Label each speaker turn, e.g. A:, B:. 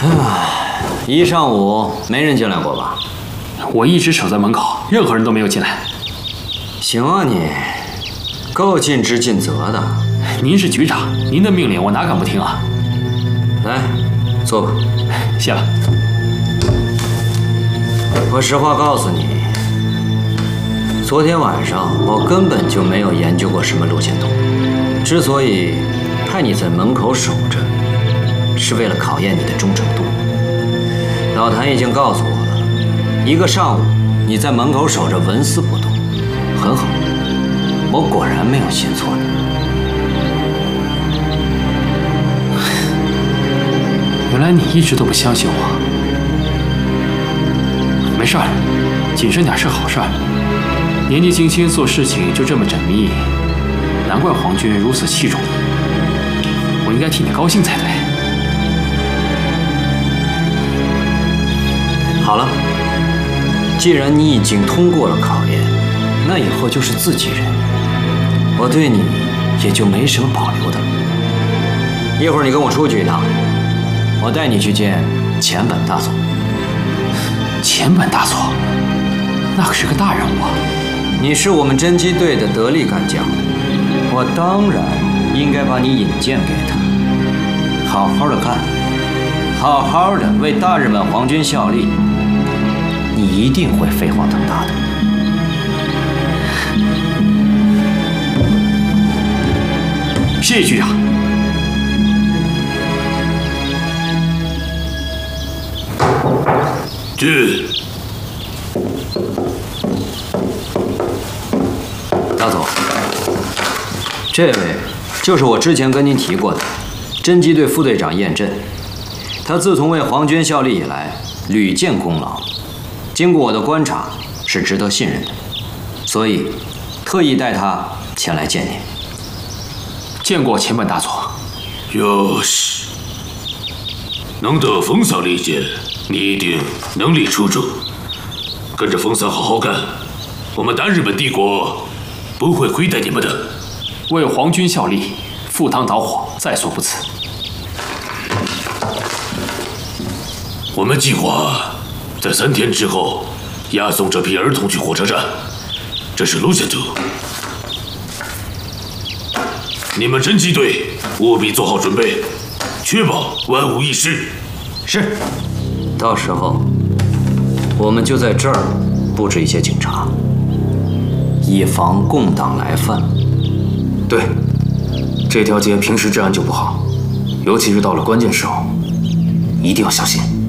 A: 一上午没人进来过吧？
B: 我一直守在门口，任何人都没有进来。
A: 行啊你，够尽职尽责的。
B: 您是局长，您的命令我哪敢不听啊？
A: 来，坐吧。
B: 谢了。
A: 我实话告诉你，昨天晚上我根本就没有研究过什么路线图。之所以派你在门口守着，是为了考验你的忠诚度。老谭已经告诉我了，一个上午你在门口守着纹丝不动，很好，我果然没有信错你。
B: 原来你一直都不相信我。没事儿，谨慎点是好事儿。年纪轻轻做事情就这么缜密，难怪皇军如此器重你。我应该替你高兴才对。
A: 好了，既然你已经通过了考验，那以后就是自己人，我对你也就没什么保留的了。一会儿你跟我出去一趟，我带你去见前本大佐。
B: 前本大佐，那可是个大人物啊！
A: 你是我们侦缉队的得力干将，我当然应该把你引荐给他，好好的干，好好的为大日本皇军效力，你一定会飞黄腾达的。
B: 谢谢局长。
C: 进。
A: 大佐，这位就是我之前跟您提过的侦缉队副队长燕震。他自从为皇军效力以来，屡建功劳，经过我的观察，是值得信任的，所以特意带他前来见您。
B: 见过前本大佐。
C: よし，能得冯桑理解，你一定能力出众。跟着冯桑好好干，我们大日本帝国不会亏待你们的。
B: 为皇军效力，赴汤蹈火，在所不辞。
C: 我们计划在3天之后押送这批儿童去火车站，这是路线图。你们侦缉队务必做好准备，确保万无一失。
A: 是，到时候我们就在这儿布置一些警察，以防共党来犯。
D: 对，这条街平时治安就不好，尤其是到了关键时候，一定要小心。